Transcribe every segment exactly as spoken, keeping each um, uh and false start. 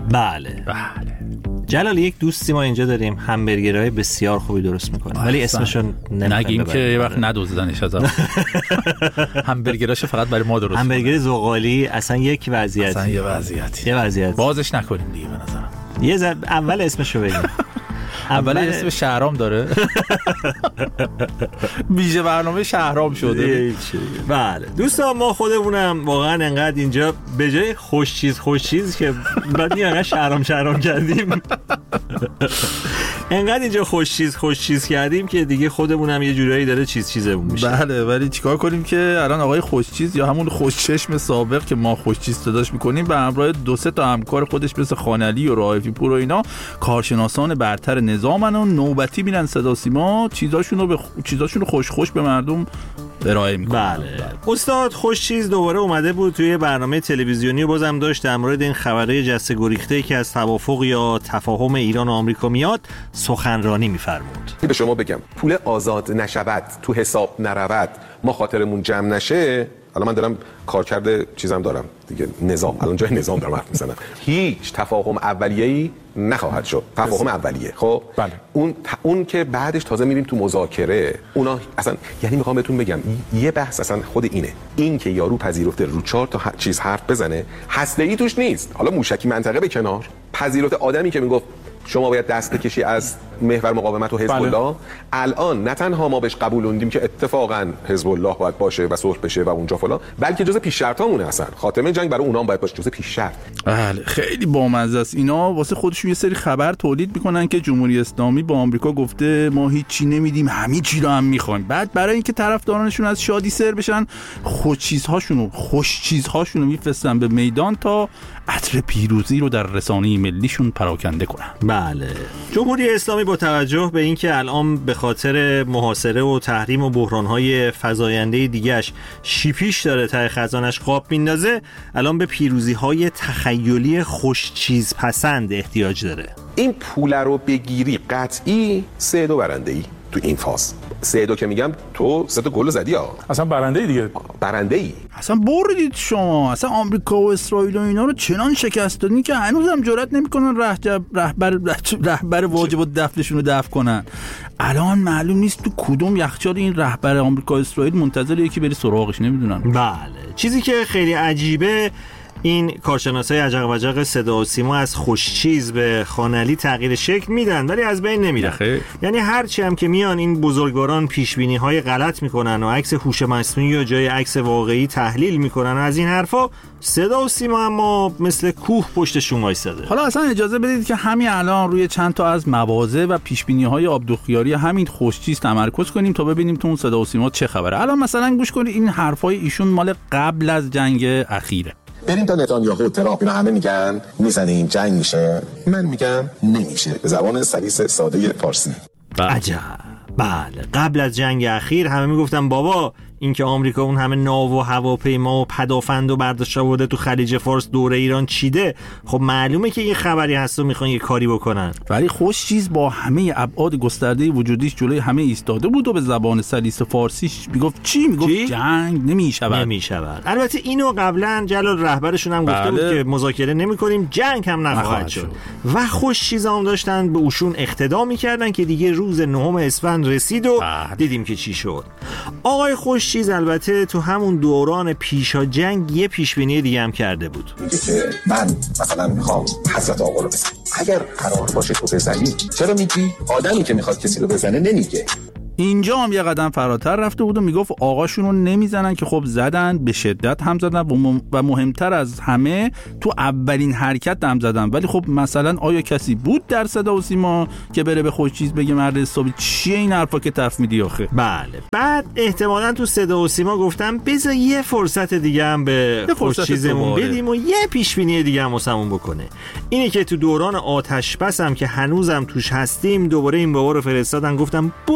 بله بله. جلال، یک دوستی ما اینجا داریم همبرگرهای بسیار خوبی درست میکنه ولی اسمشون نگیم که یه وقت ندوزدنش از همبرگراشو فقط برای ما درست. همبرگر زغالی اصلا یک وضعیتی. اصلا یه وضعیتی. یه وضعیت. بازش نکنیم دیگه به نظرم. یه زر... اول اسمشو بگیم. اول اسم شهرام داره. بیژه برنامه شهرام شده. بله دوستان، ما خودمونم واقعا انقدر اینجا به جای خوش چیز خوش چیز که بعد میانقدر شهرام شهرام کردیم، انقدر اینجا خوش چیز خوش چیز کردیم که دیگه خودمونم یه جورایی داره چیز چیزمون میشه. بله، ولی چیکار کنیم که الان آقای خوش چیز یا همون خوش چشم سابق که ما خوش چیز صداش میکنیم به همراه دو سه تا همکار خودش مثل خانعلی و رائفی پور و اینا کارشناسان برتر نظامن و نوبتی میرن صدا سیما چیزاشون رو به چیزاشون رو خوش خوش به مردم ارائه میکنن. بله. استاد خوش چیز دوباره اومده بود توی برنامه تلویزیونی و بازم داشت در مورد این خبرهای جسته گریخته که از توافق یا تفاهم ایران و آمریکا میاد سخنرانی میفرمود. به شما بگم پول آزاد نشود، تو حساب نرود، ما خاطرمون جمع نشه. الان من دارم کار کرده چیزم دارم دیگه، نظام، الان جای نظام دارم حرف میزنم. هیچ تفاهم اولیه‌ای نخواهد شد. تفاهم اولیه خب بله. اون ت... اون که بعدش تازه میریم تو مذاکره، اونا اصلا یعنی میخوام بهتون بگم یه بحث اصلا خود اینه، این که یارو پذیرفته رو چهار تا ح... چیز حرف بزنه، هسته‌ای توش نیست. حالا موشکی منطقه به کنار، پذیرفته آدمی که میگفت شما باید دست بکشی از محور مقاومت و حزب الله. بله. الان نه تنها ما بهش قبولوندیم که اتفاقا حزب الله باید باشه و صلح بشه و اونجا فلان، بلکه جزء پیش شرطامونه. اصلا خاتمه جنگ برای اونام باید باشه جزء پیش شرط. بله، خیلی بامزه است. اینا واسه خودشون یه سری خبر تولید میکنن که جمهوری اسلامی با آمریکا گفته ما هیچی نمیدیم، همه چی رو هم میخوایم. بعد برای اینکه طرفدارانشون از شادی سر بشن، خوش چیزهاشونو خوش چیزهاشونو میفرستن به میدان تا عطر پیروزی رو در رسانه ملیشون پراکنده کنن. بله. جمهوری اسلامی با توجه به اینکه الان به خاطر محاصره و تحریم و بحران‌های فزاینده دیگه‌اش شیپیش داره ته خزانش خواب میندازه، الان به پیروزی‌های تخیلی خوش چیز پسند احتیاج داره. این پول رو بگیری قطعی سه دو برنده‌ای تو این فاز. سه دو که میگم تو سه تا گل زدی ها، اصلا برنده دیگه، برنده ای اصلا بردید شما. اصلا آمریکا و اسرائیل و اینا رو چنان شکست دادین که هنوزم جرئت نمیکنن رهبر رهبر رهبر واجب الدفنشون رو دفن کنن. الان معلوم نیست تو کدوم یخچال این رهبر آمریکا و اسرائیل منتظر یکی بری سراغش، نمیدونن. بله. چیزی که خیلی عجیبه، این کارشناسای عجق و جق صدا و سیما از خوشچیز به خانعلی تغییر شکل میدن ولی از بین نمیرن. یعنی هرچی هم که میان این بزرگواران پیشبینی های غلط میکنن و عکس هوش مصنوعی یا جای عکس واقعی تحلیل میکنن از این حرفا، صدا و سیما اما مثل کوه پشتشون وایساده. حالا اصلا اجازه بدید که همین الان روی چند تا از مواضع و پیشبینی های آبدوخیاری همین خوشچیز تمرکز کنیم تا ببینیم تو اون صدا و سیما چه خبره. الان مثلا گوش کنید، این حرفای ایشون مال قبل از جنگ اخیره. بریم تا نتانیاهو ترامپ اینا همه میگن میزنیم جنگ میشه، من میگم نمیشه، به زبان سلیس ساده فارسی. عجب. بله، قبل از جنگ اخیر همه میگفتن بابا اینکه آمریکا اون همه ناو و هواپیما و پدافند و برداشت آورده تو خلیج فارس دور ایران چیده، خب معلومه که این خبری هست و میخوان یه کاری بکنن. ولی خوش چیز با همه ابعاد گسترده وجودیش جلوی همه ایستاده بود و به زبان سلیس فارسیش میگفت چی؟ میگفت چی؟ جنگ نمیشود. نمیشود. البته اینو قبلا جلال رهبرشون هم گفته بود که مذاکره نمیکنیم، جنگ هم نخواهد شد. و خوش چیزا هم داشتن به اوشون اقتدا میکردن که دیگه روز نهم اسفند رسید و بله. دیدیم که چی شد. آقای خوش چیز البته تو همون دوران پیشا جنگ یه پیشبینی دیگه هم کرده بود. میگه که من مثلا میخوام حضرت آقا رو بزنم، اگر قرار باشه تو بزنی چرا میگی؟ آدمی که میخواد کسی رو بزنه نمیگه. اینجا هم یه قدم فراتر رفته بود و میگفت آقاشون رو نمیزنن که خب زدن، به شدت هم زدن و مهمتر از همه تو اولین حرکت هم زدن. ولی خب مثلا آیا کسی بود در صدا و سیما که بره به خوش چیز بگه مرد حسابی چیه این حرفا که تف میدی آخه؟ بله. بعد احتمالاً تو صدا و سیما گفتم بذار یه فرصت دیگه هم به خوش چیزمون بدیم و یه پیشبینی دیگه هم واسمون بکنه. اینه که تو دوران آتش بس هم که هنوزم توش هستیم دوباره این بابا رو فرستادن گفتم برو یه پیش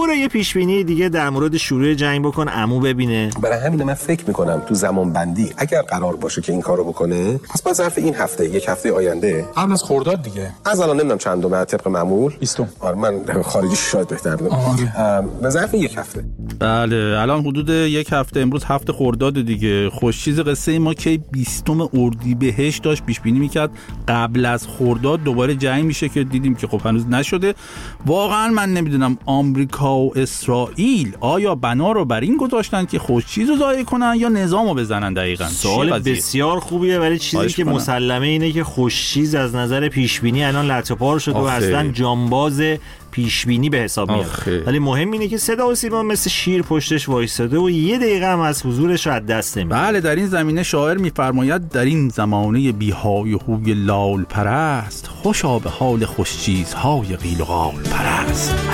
پیش بینی دیگه در مورد شروع جنگ بکن عمو ببینه. برای همین من فکر میکنم تو زمان بندی اگر قرار باشه که این کارو بکنه، پس با ظرف این هفته، یک هفته آینده، قبل از خرداد دیگه، از الان نمیدونم چندم طبق معمول، بیستم. آره من خارجی شاید بهتر بدونم. به ظرف یک هفته. بله الان حدود یک هفته، امروز هفت خرداد دیگه. خوشچیز قصه ما که بیستم اردیبهشت داشت پیش بینی میکرد قبل از خرداد دوباره جنگ میشه که دیدیم که خب هنوز نشده. واقعا من نمیدونم آمریکا و اسرائیل آیا بنا رو بر این گذاشتن که خوشچیز رو ضایع کنن یا نظامو بزنن؟ دقیقاً سوال بسیار خوبیه، ولی چیزی که کنم. مسلمه اینه که خوشچیز از نظر پیش بینی الان لطه‌پار شده و اصلا جانباز پیش بینی به حساب میاد. ولی مهم اینه که صدا و سیما مثل شیر پشتش وایساده و یه دقیقه هم از حضورش از دست نمیده. بله در این زمینه شاعر میفرماید در این زمانه بی‌های خوی لال پرست، خوشا به حال خوشچیزهای قیل و قال پرست.